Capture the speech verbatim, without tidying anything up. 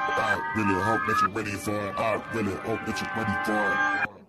I really hope that you're ready for it. I really hope that you're ready for it.